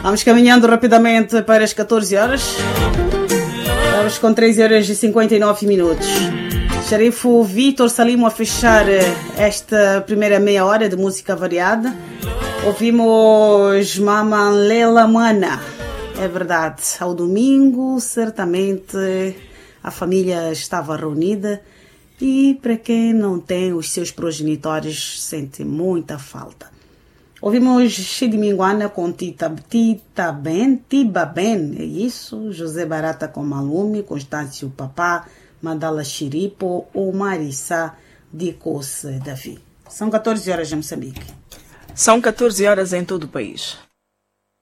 Vamos caminhando rapidamente para as 14 horas. Estamos com 13 horas e 59 minutos. Xarifo Vitor Salimo a fechar esta primeira meia hora de música variada. Ouvimos Mama Lela Mana. É verdade, ao domingo certamente a família estava reunida e para quem não tem os seus progenitores sente muita falta. Ouvimos Chidiminguana com Tiba Ben, é isso? José Barata com Malume, Constâncio Papá, Mandala Chiripo ou Marissa de Coce Davi. São 14 horas em Moçambique. São 14 horas em todo o país.